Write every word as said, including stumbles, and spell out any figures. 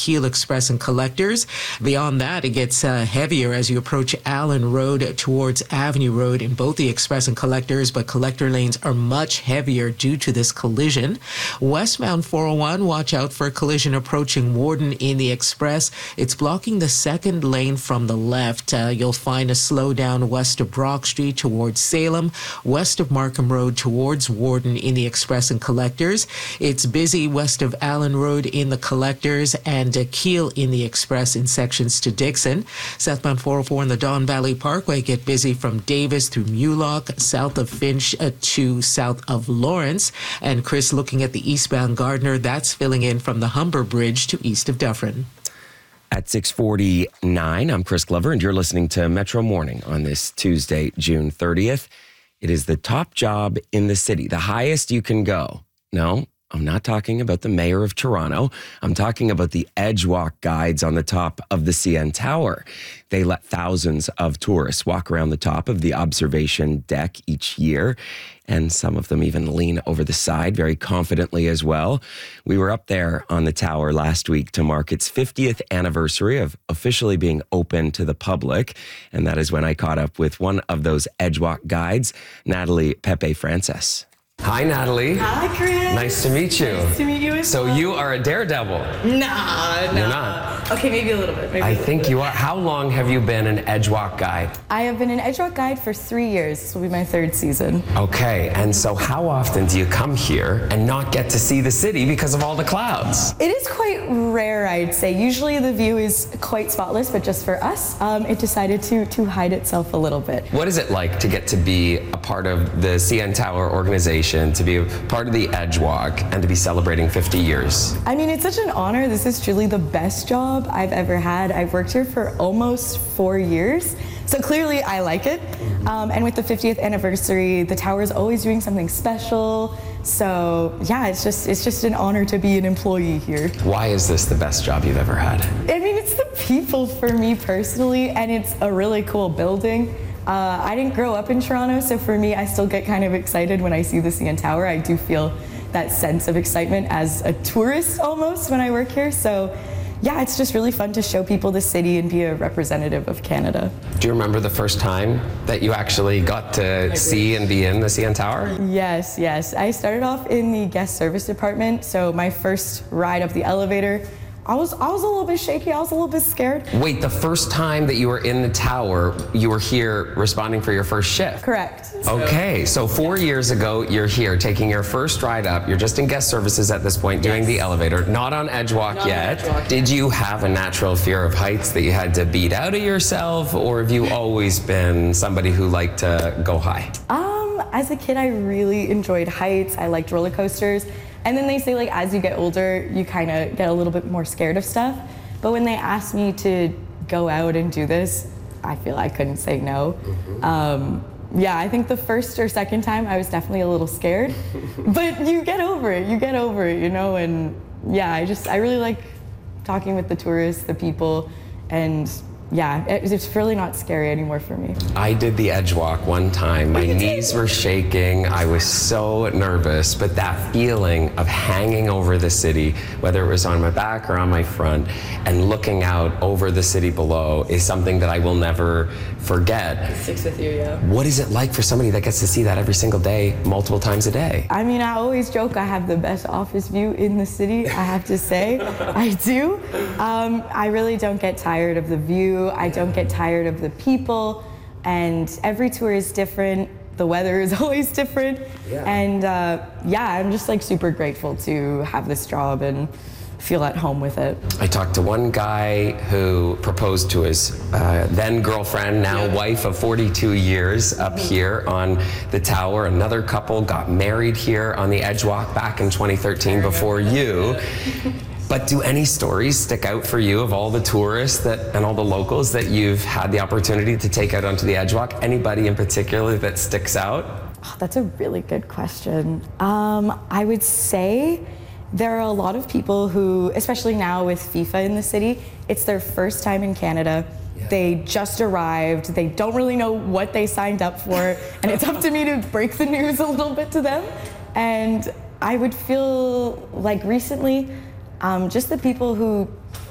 Keele Express and Collectors. Beyond that, it gets uh, heavier as you approach Allen Road towards Avenue Road in both the Express and Collectors, but collector lanes are much heavier due to this collision. Westbound four oh one, watch out for a collision approaching Warden in the Express. It's blocking the second lane from the left. Uh, you'll find a slowdown west of Brock Street towards Salem, west of Markham Road towards Warden in the Express and Collectors. It's busy west of Allen Road in the Collectors and uh, Keele in the Express in sections to Dixon. Southbound four oh four in the Don Valley Parkway get busy from Davis through Mulock, south of Finch uh, to south of Lawrence. And Chris, looking at the eastbound Gardner, that's filling in from the Humber Bridge to east of Dufferin. At six forty-nine, I'm Chris Glover, and you're listening to Metro Morning on this Tuesday, June thirtieth. It is the top job in the city, the highest you can go. No, I'm not talking about the mayor of Toronto. I'm talking about the Edgewalk guides on the top of the C N Tower. They let thousands of tourists walk around the top of the observation deck each year, and some of them even lean over the side very confidently as well. We were up there on the tower last week to mark its fiftieth anniversary of officially being open to the public, and that is when I caught up with one of those Edgewalk guides, Natalie Pepe Francis. Hi, Natalie. Hi, Chris. Nice to meet you. Nice to meet you as So well. you are a daredevil. Nah, nah. You're not? Okay, maybe a little bit. Maybe I a little think bit. you are. How long have you been an Edgewalk guide? I have been an Edgewalk guide for three years. This will be my third season. Okay, and so how often do you come here and not get to see the city because of all the clouds? It is quite rare, I'd say. Usually the view is quite spotless, but just for us, um, it decided to, to hide itself a little bit. What is it like to get to be a part of the C N Tower organization, to be a part of the Edgewalk, and to be celebrating fifty years? I mean, it's such an honor. This is truly the best job I've ever had. I've worked here for almost four years, so clearly I like it. Um, and with the fiftieth anniversary, the tower is always doing something special. So yeah, it's just it's just an honor to be an employee here. Why is this the best job you've ever had? I mean, it's the people for me personally, and it's a really cool building. Uh, I didn't grow up in Toronto, so for me, I still get kind of excited when I see the C N Tower. I do feel that sense of excitement as a tourist almost when I work here. So yeah, it's just really fun to show people the city and be a representative of Canada. Do you remember the first time that you actually got to see and be in the C N Tower? Yes, yes. I started off in the guest service department, so my first ride up the elevator, I was I was a little bit shaky, I was a little bit scared. Wait, the first time that you were in the tower, you were here responding for your first shift? Correct. Okay, so four years ago, you're here taking your first ride up. You're just in guest services at this point, doing Yes. the elevator, not on Edgewalk Not on yet. Edgewalk. Did you have a natural fear of heights that you had to beat out of yourself, or have you always been somebody who liked to go high? Um, as a kid, I really enjoyed heights. I liked roller coasters. And then they say, like, as you get older, you kind of get a little bit more scared of stuff. But when they asked me to go out and do this, I feel I couldn't say no. Mm-hmm. Um, yeah, I think the first or second time I was definitely a little scared. But you get over it, you get over it, you know? And yeah, I just, I really like talking with the tourists, the people, and yeah, it, it's really not scary anymore for me. I did the Edgewalk one time. My knees were shaking. I was so nervous, but that feeling of hanging over the city, whether it was on my back or on my front, and looking out over the city below is something that I will never forget. It sticks with you, yeah. What is it like for somebody that gets to see that every single day, multiple times a day? I mean, I always joke I have the best office view in the city, I have to say. I do. Um, I really don't get tired of the view. I don't get tired of the people, and every tour is different. The weather is always different. Yeah. And uh, yeah, I'm just like super grateful to have this job and feel at home with it. I talked to one guy who proposed to his uh, then girlfriend, now wife of forty-two years, up here on the tower. Another couple got married here on the Edgewalk back in twenty thirteen before you. But do any stories stick out for you of all the tourists that and all the locals that you've had the opportunity to take out onto the Edgewalk? Anybody in particular that sticks out? Oh, that's a really good question. Um, I would say there are a lot of people who, especially now with FIFA in the city, it's their first time in Canada. Yeah. They just arrived, they don't really know what they signed up for, and it's up to me to break the news a little bit to them. And I would feel like recently, Um, just the people who